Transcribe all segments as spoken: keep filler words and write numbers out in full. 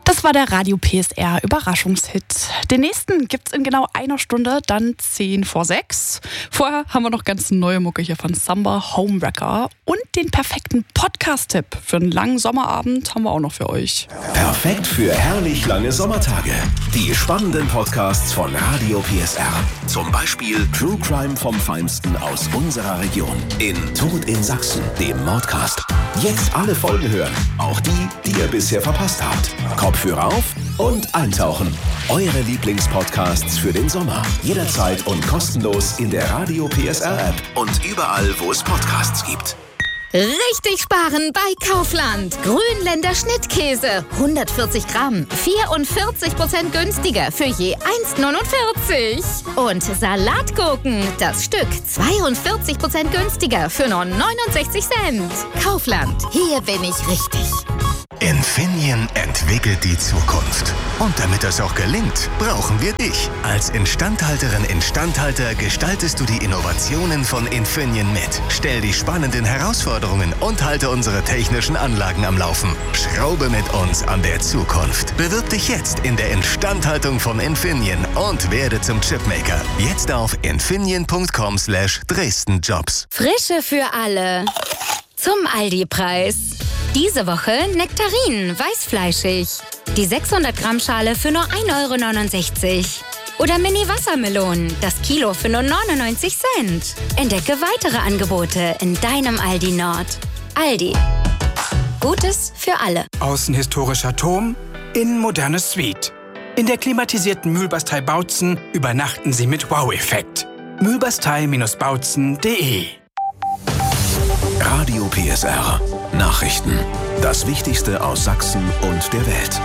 Das war der Radio P S R Überraschungshit. Den nächsten gibt's in genau einer Stunde, dann zehn vor sechs. Vorher haben wir noch ganz neue Mucke hier von Samba Homewrecker und den perfekten Podcast-Tipp für einen langen Sommerabend haben wir auch noch für euch. Perfekt für herrlich lange Sommertage. Die spannenden Podcasts von Radio P S R. Zum Beispiel True Crime vom Feinsten aus unserer Region. In Tod in Sachsen, dem Mordcast. Jetzt alle Folgen hören, auch die, die ihr bisher verpasst habt. Kopfhörer auf und eintauchen. Eure Lieblingspodcasts für den Sommer. Jederzeit und kostenlos in der Radio P S R App und überall, wo es Podcasts gibt. Richtig sparen bei Kaufland. Grünländer Schnittkäse, hundertvierzig Gramm, vierundvierzig Prozent günstiger für je eins Komma neunundvierzig. Und Salatgurken, das Stück, zweiundvierzig Prozent günstiger für nur neunundsechzig Cent. Kaufland, hier bin ich richtig. Infineon entwickelt die Zukunft. Und damit das auch gelingt, brauchen wir dich. Als Instandhalterin, Instandhalter gestaltest du die Innovationen von Infineon mit. Stell die spannenden Herausforderungen und halte unsere technischen Anlagen am Laufen. Schraube mit uns an der Zukunft. Bewirb dich jetzt in der Instandhaltung von Infineon und werde zum Chipmaker. Jetzt auf infineon punkt com slash Dresden Jobs. Frische für alle. Zum Aldi-Preis. Diese Woche Nektarinen, weißfleischig. Die sechshundert Gramm Schale für nur ein Euro neunundsechzig. Oder Mini-Wassermelonen, das Kilo für nur neunundneunzig Cent. Entdecke weitere Angebote in deinem Aldi Nord. Aldi. Gutes für alle. Außen historischer Turm, innen moderne Suite. In der klimatisierten Mühlbastei Bautzen übernachten Sie mit Wow-Effekt. mühlbastei Bindestrich bautzen punkt de Radio P S R. Nachrichten. Das Wichtigste aus Sachsen und der Welt.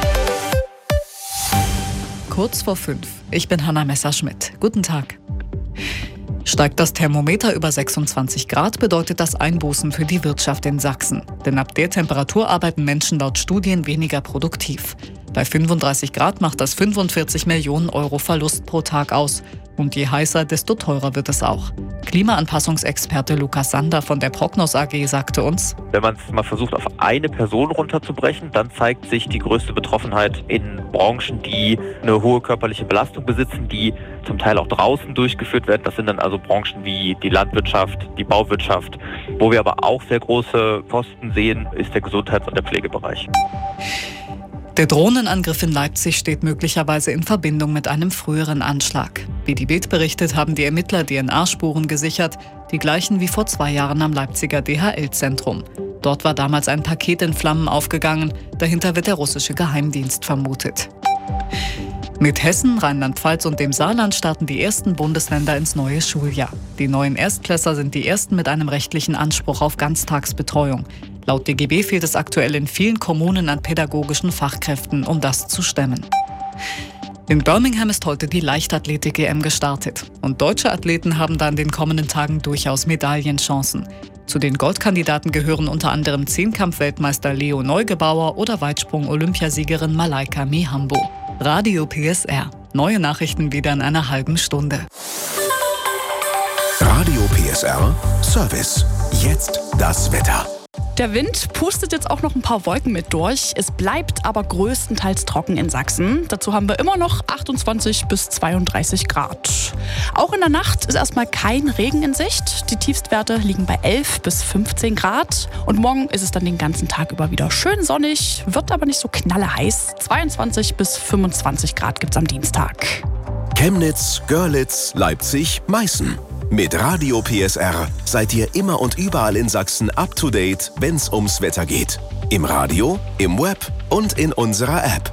Kurz vor fünf. Ich bin Hanna Messerschmidt. Guten Tag. Steigt das Thermometer über sechsundzwanzig Grad, bedeutet das Einbußen für die Wirtschaft in Sachsen. Denn ab der Temperatur arbeiten Menschen laut Studien weniger produktiv. Bei fünfunddreißig Grad macht das fünfundvierzig Millionen Euro Verlust pro Tag aus. Und je heißer, desto teurer wird es auch. Klimaanpassungsexperte Lukas Sander von der Prognos A G sagte uns: Wenn man es mal versucht, auf eine Person runterzubrechen, dann zeigt sich die größte Betroffenheit in Branchen, die eine hohe körperliche Belastung besitzen, die zum Teil auch draußen durchgeführt werden. Das sind dann also Branchen wie die Landwirtschaft, die Bauwirtschaft. Wo wir aber auch sehr große Posten sehen, ist der Gesundheits- und der Pflegebereich. Der Drohnenangriff in Leipzig steht möglicherweise in Verbindung mit einem früheren Anschlag. Wie die Bild berichtet, haben die Ermittler D N A-Spuren gesichert, die gleichen wie vor zwei Jahren am Leipziger D H L-Zentrum. Dort war damals ein Paket in Flammen aufgegangen, dahinter wird der russische Geheimdienst vermutet. Mit Hessen, Rheinland-Pfalz und dem Saarland starten die ersten Bundesländer ins neue Schuljahr. Die neuen Erstklässler sind die ersten mit einem rechtlichen Anspruch auf Ganztagsbetreuung. Laut D G B fehlt es aktuell in vielen Kommunen an pädagogischen Fachkräften, um das zu stemmen. In Birmingham ist heute die Leichtathletik-E M gestartet. Und deutsche Athleten haben da in den kommenden Tagen durchaus Medaillenchancen. Zu den Goldkandidaten gehören unter anderem Zehnkampf-Weltmeister Leo Neugebauer oder Weitsprung-Olympiasiegerin Malaika Mihambo. Radio P S R. Neue Nachrichten wieder in einer halben Stunde. Radio P S R Service. Jetzt das Wetter. Der Wind pustet jetzt auch noch ein paar Wolken mit durch. Es bleibt aber größtenteils trocken in Sachsen. Dazu haben wir immer noch achtundzwanzig bis zweiunddreißig Grad. Auch in der Nacht ist erstmal kein Regen in Sicht. Die Tiefstwerte liegen bei elf bis fünfzehn Grad. Und morgen ist es dann den ganzen Tag über wieder schön sonnig, wird aber nicht so knalleheiß. zweiundzwanzig bis fünfundzwanzig Grad gibt's am Dienstag. Chemnitz, Görlitz, Leipzig, Meißen. Mit Radio P S R seid ihr immer und überall in Sachsen up to date, wenn's ums Wetter geht. Im Radio, im Web und in unserer App.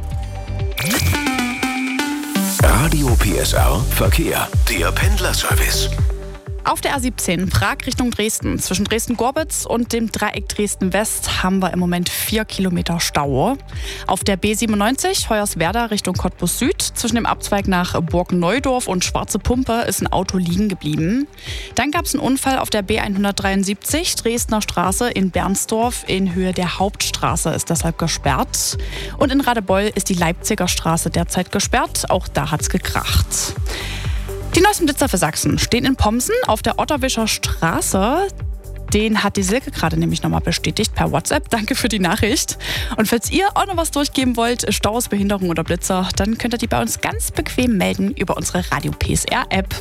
Radio P S R Verkehr, der Pendlerservice. Auf der A siebzehn Prag Richtung Dresden, zwischen Dresden-Gorbitz und dem Dreieck Dresden-West haben wir im Moment vier Kilometer Stau. Auf der B siebenundneunzig Hoyerswerda Richtung Cottbus Süd, zwischen dem Abzweig nach Burgneudorf und Schwarze Pumpe ist ein Auto liegen geblieben. Dann gab es einen Unfall auf der B hundertdreiundsiebzig Dresdner Straße in Bernsdorf in Höhe der Hauptstraße ist deshalb gesperrt. Und in Radebeul ist die Leipziger Straße derzeit gesperrt, auch da hat's gekracht. Die neuesten Blitzer für Sachsen stehen in Pomsen auf der Otterwischer Straße. Den hat die Silke gerade nämlich nochmal bestätigt per WhatsApp. Danke für die Nachricht. Und falls ihr auch noch was durchgeben wollt, Staus, Behinderung oder Blitzer, dann könnt ihr die bei uns ganz bequem melden über unsere Radio P S R App.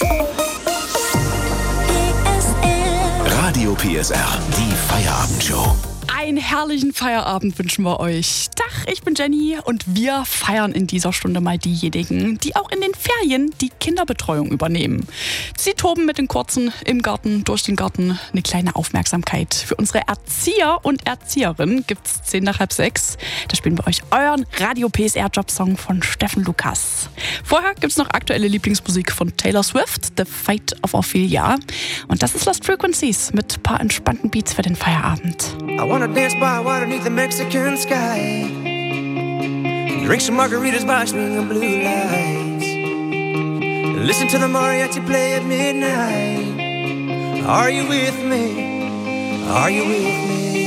Radio P S R, die Feierabendshow. Einen herrlichen Feierabend wünschen wir euch. Tag, ich bin Jenny und wir feiern in dieser Stunde mal diejenigen, die auch in den Ferien die Kinderbetreuung übernehmen. Sie toben mit den Kurzen im Garten, durch den Garten. Eine kleine Aufmerksamkeit für unsere Erzieher und Erzieherinnen gibt's zehn nach halb sechs. Da spielen wir euch euren Radio P S R Jobsong von Steffen Lukas. Vorher gibt's noch aktuelle Lieblingsmusik von Taylor Swift, The Fate of Ophelia. Und das ist Lost Frequencies mit ein paar entspannten Beats für den Feierabend. I wanna dance by water beneath the Mexican sky. Drink some margaritas by swinging blue lights. Listen to the mariachi play at midnight. Are you with me? Are you with me?